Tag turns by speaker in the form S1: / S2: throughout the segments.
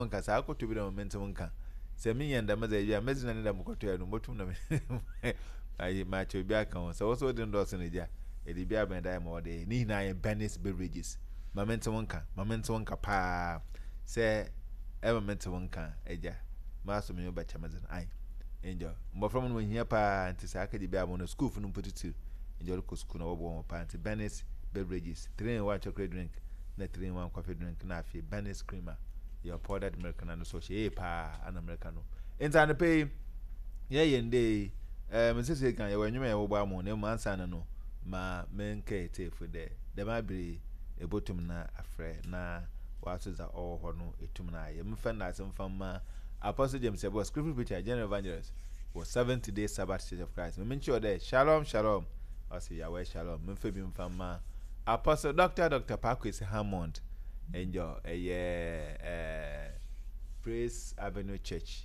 S1: nka sa akoto bi na momentum nka se me yenda maza bia mezina ne da mkoto ya no motum na ayi ma che bia kan so so de ndo so ne dia e di bia ben da ma ode ni na yen Bennis beverages momentum nka pa se momentum nka eja ma so me ba cha mazina ai enjo mbo from no hia pa nti sa aka di bia mo no school fu no potitu enjo ko school na wo bo mo pa nti Bennis beverages 3-in-1 chocolate drink na 3-in-1 coffee drink na afi Bennis creamer your powdered American and so she pa an Americano enta no pay ye yende me se kan ye wanwuma ye wo ba mo ne mansa no ma menke tefu de ma biri ebotum na afre na waso za ho no etum na ye mfa na asem ma Apostle James was scripture preacher general evangelist was 70 days Sabbath Church of Christ me mention there shalom I say Yahweh shalom mfa bi mfa ma Apostle Dr. Parkwes Hammond enjoy Praise Avenue Church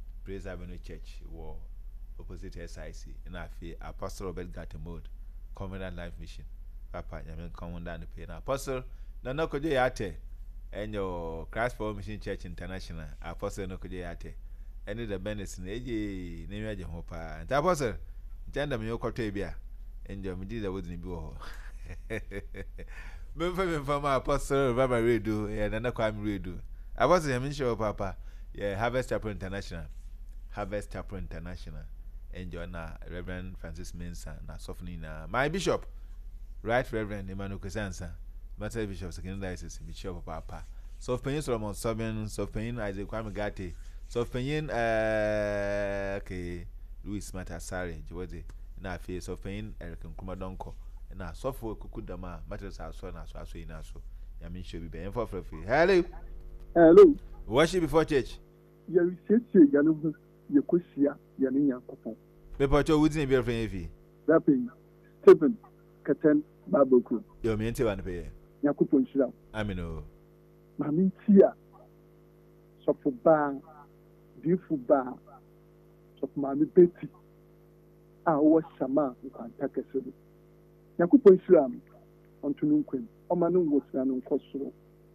S1: wo opposite SIC na afi Apostle Robert Gatemode Covenant Life Mission papa nyame komanda ne pe na Apostle na nokoje yate enyo Christ for Mission Church International Apostle nokoje yate ene the Bennis na eje ne wiaje ho pa nta Apostle ntenda me yokoto ebia enjo me di da wodi ne bi wo memfa ma Apostle Baba Redu ya nana kwa mi Redu Apostle ya minsho papa ya Harvest Chapel International enjoy na Reverend Francis Mensah na sofni na my bishop right Reverend Emmanuel Kusansa Master Bishop Second Diocese Bishop papa Sofpenyin Solomon Soben Sofpenyin Isaac Kwame Gate Sofpenyin ke Louis Matasare Jewode na afi Sofpenyin Eric Nkumadonko na sofo kukudama matters aso na so ina so ya min show bi be enfo free hello worship before church
S2: ya research ya no ye kosia ya ne yankopon
S1: be pacho wudi be friend efi
S2: rapping Stephen Katen Baboku
S1: yo me ente wan pe
S2: yankopon shira
S1: amino
S2: ma min tia sofo ba bifu ba sofo ma mi beti a wo sama nkwanta kesero yakupon shiram ontunu nkwem omanu ngosira no nkosoro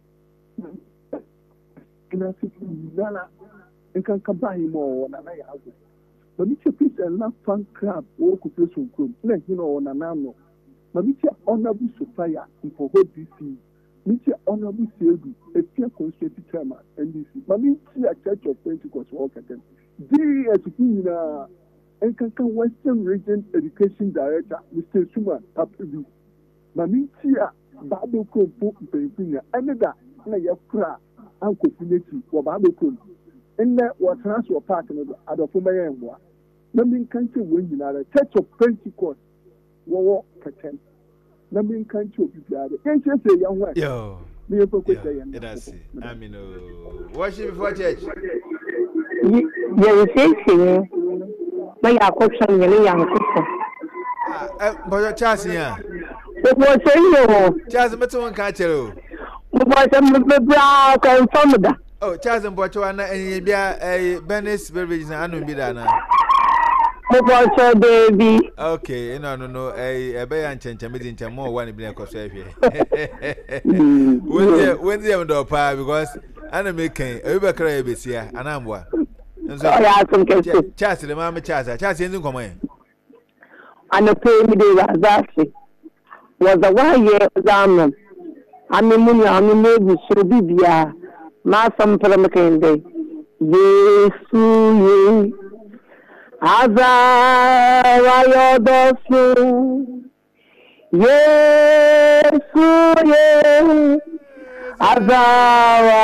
S2: ina siku nana nkan kabai mo na ya ago but me peace and love fan club wo ku place nkrom na hino na no ma me honorable supplier for whole DC me honorable sedu efia constituency chairman NDC ma me Church of Pentecost work again DS na Enkankan Western Region Education Director, Mr. Suma Papibi. Mamintia, Baboko, Penfinia, Aneda, Nayakura, Uncle Finity, or Baboko. And that was transfer partner at the former Emwa. Numbing country winning at a Church of Pentecost, War Katen. Numbing country of the other. Can't you say, young wife?
S1: Yo, that's it. I mean, worship before church.
S3: Yeah, my question is
S1: but Charles, yeah.
S3: What was it?
S1: Charles, Metal and Catcher.
S3: What was
S1: oh, Charles and Botswana and a Bennis beverages and Anubidana.
S3: Baby.
S1: Okay, no, a bay and change more one in Blanco Savia. When they have no power because Anna came, Uber is here, and I'm one. Chas, the mamma Chas in the command.
S3: And the pay me de was a 1 year exam. I mean, I'm in the should be Massam Paramacande. Yes, Azara, yes,